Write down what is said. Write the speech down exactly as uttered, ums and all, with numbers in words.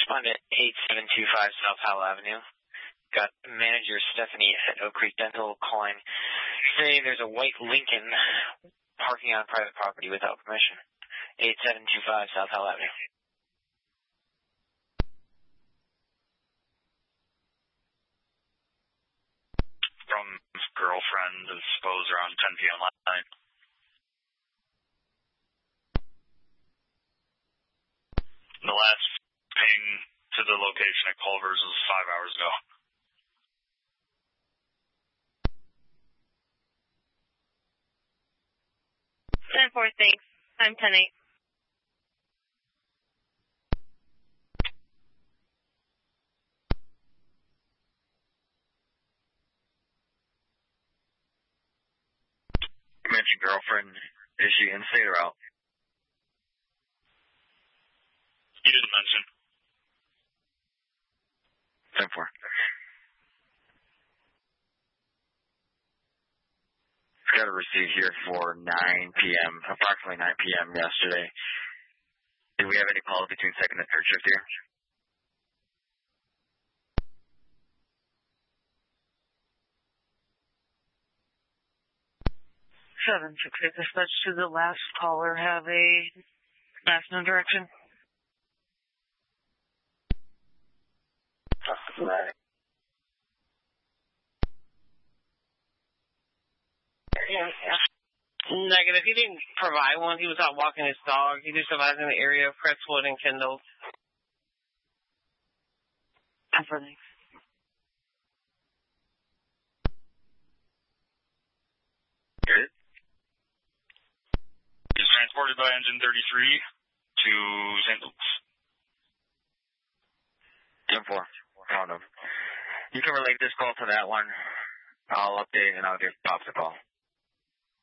Respondent eight seven two five South Howell Avenue. Got manager Stephanie at Oak Creek Dental calling, saying there's a white Lincoln parking on private property without permission. eight seven two five South Howell Avenue. From girlfriend, I suppose, around ten p.m. last night. The last ping to the location at Culver's was five hours ago. ten four, thanks. I'm ten eight. You mentioned girlfriend. Is she in state or out? You didn't mention. ten four. Got a receipt here for nine p.m., approximately nine p.m. yesterday. Did we have any calls between second and third shift here? seven six eight dispatch to the last caller have a last known direction. Right. Yeah, yeah. Negative. He didn't provide one. He was out walking his dog. He just survived in the area of Crestwood and Kendall. Thanks. Good. Is transported by engine thirty-three to Saint Luke's. ten four. Found him. You can relate this call to that one. I'll update and I'll give Pops a call.